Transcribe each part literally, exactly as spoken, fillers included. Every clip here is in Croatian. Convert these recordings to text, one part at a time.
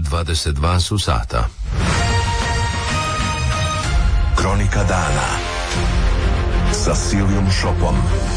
dvadeset dva su sata. Kronika dana sa Silijom Šopom.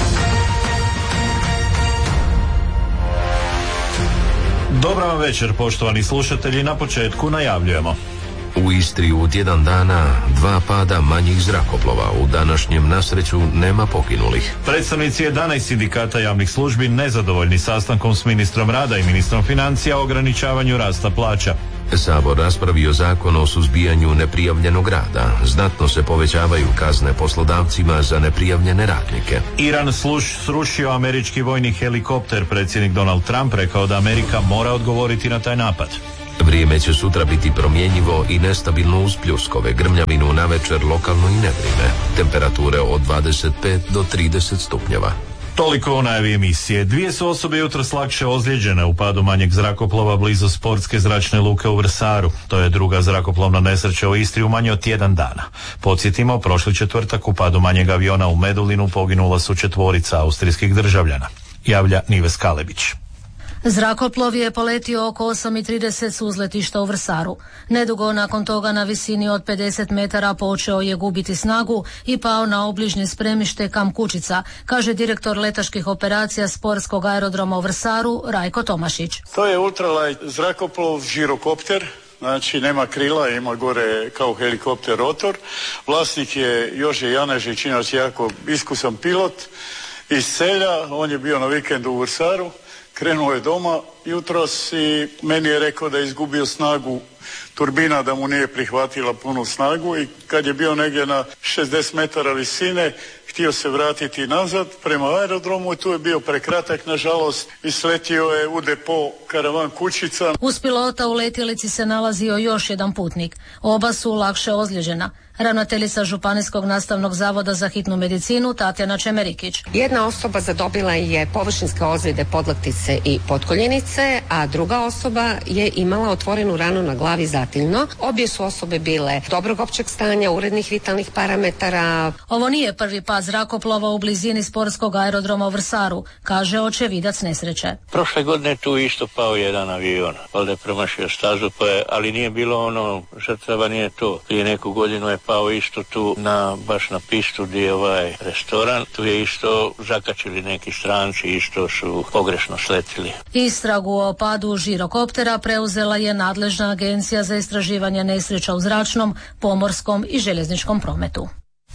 Dobar vam večer, poštovani slušatelji. Na početku najavljujemo. U Istri u tjedan dana dva pada manjih zrakoplova. U današnjem nasreću nema poginulih. Predstavnici jedanaest sindikata javnih službi nezadovoljni sastankom s ministrom rada i ministrom financija o ograničavanju rasta plaća. Sabor raspravio zakon o suzbijanju neprijavljenog rada. Znatno se povećavaju kazne poslodavcima za neprijavljene radnike. Iran sluš, srušio američki vojni helikopter. Predsjednik Donald Trump rekao da Amerika mora odgovoriti na taj napad. Vrijeme će sutra biti promjenjivo i nestabilno uz pljuskove, grmljavinu navečer, lokalno i nevrijeme. Temperature od dvadeset pet do trideset stupnjeva. Toliko o najavi emisije. Dvije su osobe jutros lakše ozlijeđene u padu manjeg zrakoplova blizu sportske zračne luke u Vrsaru. To je druga zrakoplovna nesreća u Istri u manje od tjedan dana. Podsjetimo, prošli četvrtak u padu manjeg aviona u Medulinu poginula su četvorica austrijskih državljana. Javlja Nives Kalebić. Zrakoplov je poletio oko osam i trideset s uzletišta u Vrsaru. Nedugo nakon toga na visini od pedeset metara počeo je gubiti snagu i pao na obližnje spremište Kamp Kučica, kaže direktor letaških operacija sportskog aerodroma u Vrsaru Rajko Tomašić. To je ultralight zrakoplov, žirokopter. Znači nema krila, ima gore kao helikopter rotor. Vlasnik je Jože Janežić, inače jako iskusan pilot iz Selja. On je bio na vikendu u Vrsaru. Krenuo je doma jutros i meni je rekao da je izgubio snagu turbina, da mu nije prihvatila punu snagu i kad je bio negdje na šezdeset metara visine, htio se vratiti nazad prema aerodromu i tu je bio prekratak, nažalost, i sletio je u depo karavan Kučica. Uz pilota u letjelici se nalazio još jedan putnik. Oba su lakše ozlijeđena. Ravnateljica Županijskog nastavnog zavoda za hitnu medicinu Tatjana Čemerikić. Jedna osoba zadobila je površinske ozljede podlaktice i potkoljenice, a druga osoba je imala otvorenu ranu na glavi zatiljno. Obje su osobe bile dobrog općeg stanja, urednih vitalnih parametara. Ovo nije prvi pad zrakoplova u blizini sportskog aerodroma u Vrsaru, kaže očevidac nesreće. Prošle godine tu isto pao jedan avion, valjda je promašio stazu, pa je, ali nije bilo ono, žrtava nije to. Prije neku godinu je pao isto tu na, baš na pistu gdje je ovaj restoran, tu je isto zakačili neki stranci, isto su pogrešno sletili. Istragu o padu žirokoptera preuzela je nadležna agencija za istraživanje nesreća u zračnom, pomorskom i željezničkom prometu.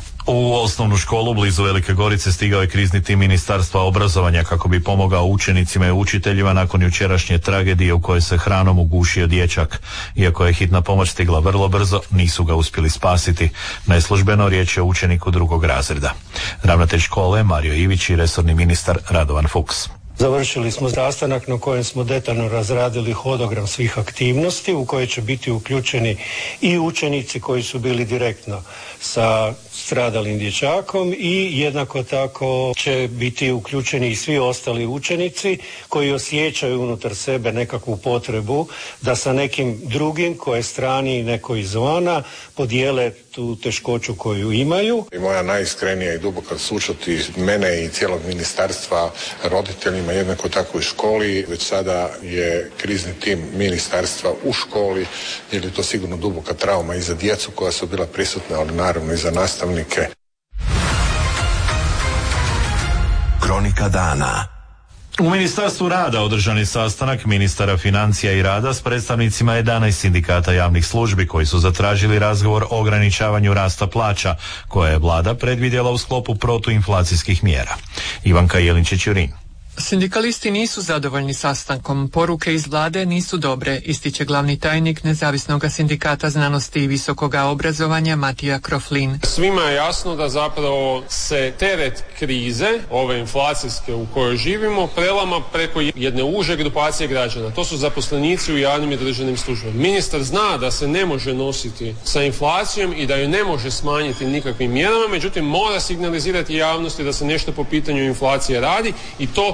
U osnovnu školu blizu Velike Gorice stigao je krizni tim Ministarstva obrazovanja kako bi pomogao učenicima i učiteljima nakon jučerašnje tragedije u kojoj se hranom ugušio dječak. Iako je hitna pomoć stigla vrlo brzo, nisu ga uspjeli spasiti. Neslužbeno riječ je o učeniku drugog razreda. Ravnatelj škole Mario Ivić i resorni ministar Radovan Fuchs. Završili smo sastanak na kojem smo detaljno razradili hodogram svih aktivnosti u koje će biti uključeni i učenici koji su bili direktno sa stradalim dječakom i jednako tako će biti uključeni i svi ostali učenici koji osjećaju unutar sebe nekakvu potrebu da sa nekim drugim koje strani neko izvana podijele tu teškoću koju imaju. I moja najiskrenija i duboka sućut i mene i cijelog ministarstva roditeljima, jednako tako i školi. Već sada je krizni tim ministarstva u školi jer je to sigurno duboka trauma i za djecu koja su bila prisutna, ali naravno i za nastavnike. Kronika dana. U Ministarstvu rada održan je sastanak ministara financija i rada s predstavnicima jedanaest sindikata javnih službi koji su zatražili razgovor o ograničavanju rasta plaća koje je vlada predvidjela u sklopu protuinflacijskih mjera. Ivanka Jelinčić-Jurin. Sindikalisti nisu zadovoljni sastankom. Poruke iz vlade nisu dobre, ističe glavni tajnik Nezavisnog sindikata znanosti i visokoga obrazovanja Matija Kroflin. Svima je jasno da zapravo se teret krize, ove inflacijske u kojoj živimo, prelama preko jedne uže grupacije građana. To su zaposlenici u javnim i državnim službama. Ministar zna da se ne može nositi sa inflacijom i da ju ne može smanjiti nikakvim mjerama, međutim mora signalizirati javnosti da se nešto po pitanju inflacije radi i to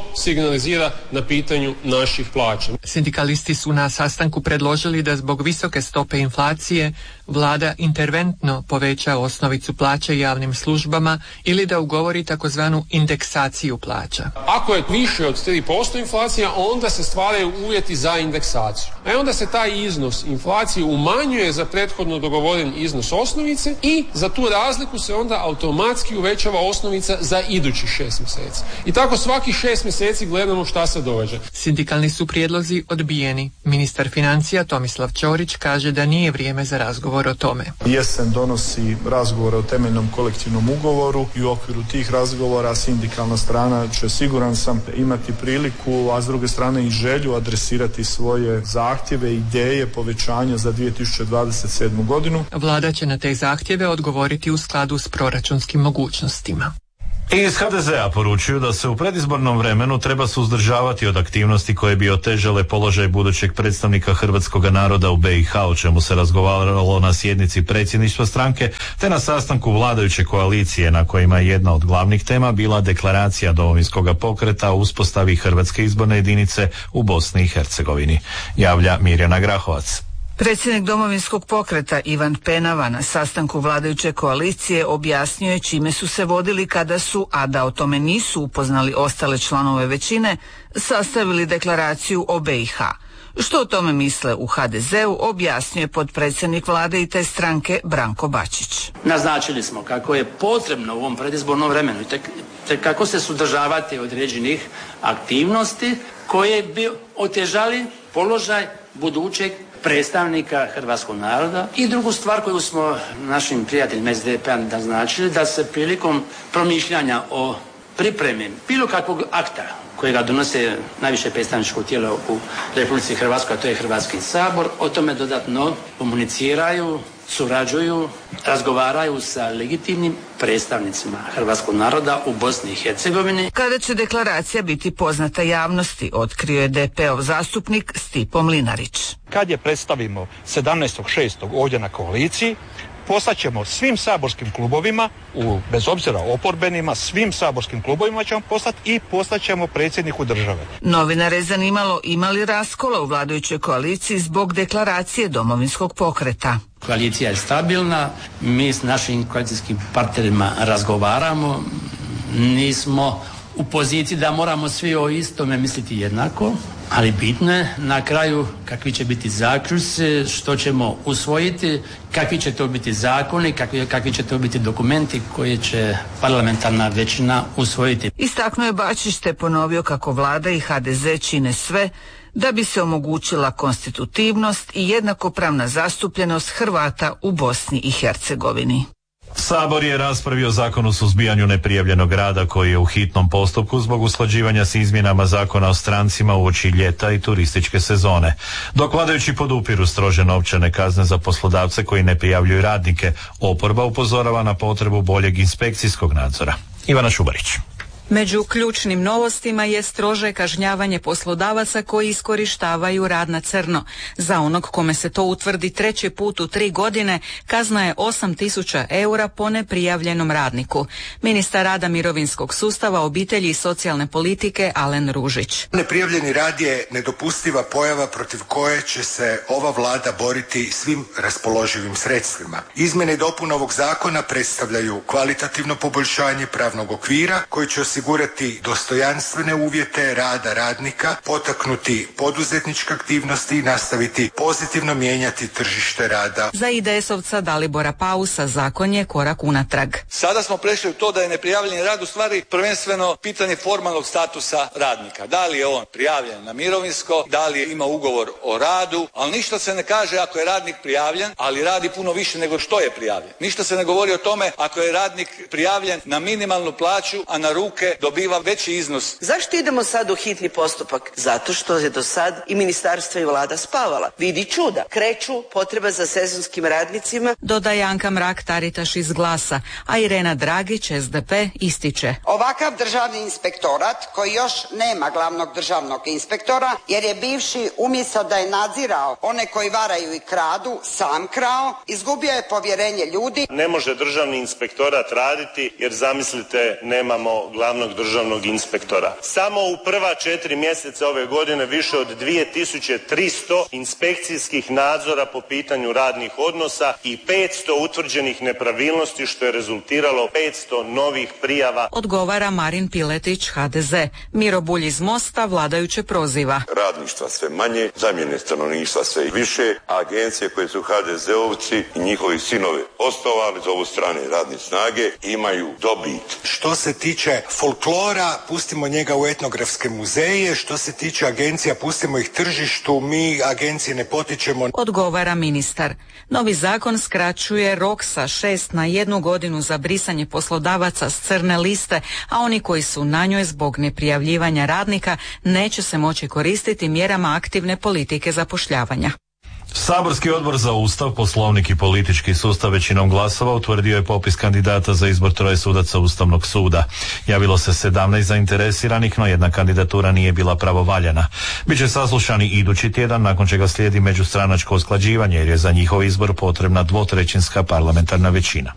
signalizira na pitanju naših plaća. Sindikalisti su na sastanku predložili da zbog visoke stope inflacije vlada interventno poveća osnovicu plaća javnim službama ili da ugovori takozvanu indeksaciju plaća. Ako je više od tri posto inflacija, onda se stvaraju uvjeti za indeksaciju. E onda se taj iznos inflacije umanjuje za prethodno dogovoren iznos osnovice i za tu razliku se onda automatski uvećava osnovica za idućih šest mjeseci. I tako svaki šest mjeseci gledamo šta se događa. Sindikalni su prijedlozi odbijeni. Ministar financija Tomislav Ćorić kaže da nije vrijeme za razgovor o tome. Jesen donosi razgovore o temeljnom kolektivnom ugovoru i u okviru tih razgovora sindikalna strana će, siguran sam, imati priliku, a s druge strane i želju adresirati svoje zahtjeve, ideje povećanja za dvije tisuće dvadeset sedmu godinu. Vlada će na te zahtjeve odgovoriti u skladu s proračunskim mogućnostima. Iz ha de zea poručuju da se u predizbornom vremenu treba suzdržavati od aktivnosti koje bi otežale položaj budućeg predstavnika hrvatskog naroda u be i ha, o čemu se razgovaralo na sjednici predsjedništva stranke te na sastanku vladajuće koalicije, na kojima je jedna od glavnih tema bila deklaracija Domovinskog pokreta o uspostavi Hrvatske izborne jedinice u Bosni i Hercegovini. Javlja Mirjana Grahovac. Predsjednik Domovinskog pokreta Ivan Penava na sastanku vladajuće koalicije objasnio je čime su se vodili kada su, a da o tome nisu upoznali ostale članove većine, sastavili deklaraciju o be i ha. Što o tome misle u ha de zeu objasnio je potpredsjednik vlade i te stranke Branko Bačić. Naznačili smo kako je potrebno u ovom predizbornom vremenu te, te kako se suzdržavati određenih aktivnosti koje bi otežali položaj budućeg predstavnika hrvatskog naroda. I drugu stvar koju smo našim prijateljima es de pe-a naznačili, da se prilikom promišljanja o pripremi bilo kakvog akta kojega donose najviše predstavničko tijelo u Republici Hrvatskoj, a to je Hrvatski sabor, o tome dodatno komuniciraju, surađuju, razgovaraju sa legitimnim predstavnicima hrvatskog naroda u Bosni i Hercegovini. Kada će deklaracija biti poznata javnosti, otkrio je de pe-ov zastupnik Stipo Mlinarić. Kad je predstavimo sedamnaestog šestog ovdje na koaliciji, poslaćemo svim saborskim klubovima, u, bez obzira oporbenima, svim saborskim klubovima ćemo poslati i poslaćemo predsjedniku države. Novinare je zanimalo ima li raskola u vladajućoj koaliciji zbog deklaracije Domovinskog pokreta. Koalicija je stabilna, mi s našim koalicijskim partnerima razgovaramo, nismo u poziciji da moramo svi o istome misliti jednako, ali bitno je na kraju kakvi će biti zaključci, što ćemo usvojiti, kakvi će to biti zakoni, kakvi, kakvi će to biti dokumenti koje će parlamentarna većina usvojiti. Istaknuo je Bačić te ponovio kako vlada i ha de ze čine sve da bi se omogućila konstitutivnost i jednakopravna zastupljenost Hrvata u Bosni i Hercegovini. Sabor je raspravio zakon o suzbijanju neprijavljenog rada koji je u hitnom postupku zbog usklađivanja s izmjenama zakona o strancima uoči ljeta i turističke sezone. Dok vladajući podupiru strože novčane kazne za poslodavce koji ne prijavljuju radnike, oporba upozorava na potrebu boljeg inspekcijskog nadzora. Ivana Šubarić. Među ključnim novostima je strože kažnjavanje poslodavaca koji iskorištavaju rad na crno. Za onog kome se to utvrdi treći put u tri godine, kazna je osam tisuća eura po neprijavljenom radniku. Ministar rada, mirovinskog sustava, obitelji i socijalne politike Alen Ružić. Neprijavljeni rad je nedopustiva pojava protiv koje će se ova vlada boriti svim raspoloživim sredstvima. Izmjene i dopune ovog zakona predstavljaju kvalitativno poboljšanje pravnog okvira koji će osigurati dostojanstvene uvjete rada radnika, potaknuti poduzetničke aktivnosti i nastaviti pozitivno mijenjati tržište rada. Za i de esovca Dalibora Pausa zakon je korak unatrag. Sada smo prešli u to da je neprijavljeni rad u stvari prvenstveno pitanje formalnog statusa radnika. Da li je on prijavljen na mirovinsko, da li ima ugovor o radu, ali ništa se ne kaže ako je radnik prijavljen, ali radi puno više nego što je prijavljen. Ništa se ne govori o tome ako je radnik prijavljen na minimalnu plaću, a na ruke dobiva veći iznos. Zašto idemo sad u hitni postupak? Zato što je do sad i ministarstvo i vlada spavala. Vidi čuda, kreću potreba za sezonskim radnicima. Dodaje Anka Mrak-Taritaš iz Glasa, a Irena Dragić, es de pe, ističe. Ovakav državni inspektorat koji još nema glavnog državnog inspektora, jer je bivši umjesto da je nadzirao one koji varaju i kradu, sam krao, izgubio je povjerenje ljudi. Ne može državni inspektorat raditi jer zamislite nemamo glavnog glavnog državnog inspektora. Samo u prva četiri mjeseca ove godine više od dvije tisuće tristo inspekcijskih nadzora po pitanju radnih odnosa i petsto utvrđenih nepravilnosti, što je rezultiralo petsto novih prijava. Odgovara Marin Piletić, ha de ze. Miro Bulj iz Mosta vladajuće proziva. Radništva sve manje, zamjene stanovništva sve više, a agencije koje su ha de zeovci i njihovi sinovi osnovali za ovu strane radne snage imaju dobit. Što se tiče folklora, pustimo njega u etnografske muzeje, što se tiče agencija, pustimo ih tržištu, mi agencije ne potičemo. Odgovara ministar. Novi zakon skraćuje rok sa šest na jednu godinu za brisanje poslodavaca s crne liste, a oni koji su na njoj zbog neprijavljivanja radnika neće se moći koristiti mjerama aktivne politike zapošljavanja. Saborski odbor za Ustav, Poslovnik i politički sustav većinom glasova utvrdio je popis kandidata za izbor troje sudaca Ustavnog suda. Javilo se sedamnaest zainteresiranih, no jedna kandidatura nije bila pravovaljana. Biće saslušani idući tjedan, nakon čega slijedi međustranačko usklađivanje, jer je za njihov izbor potrebna dvotrećinska parlamentarna većina.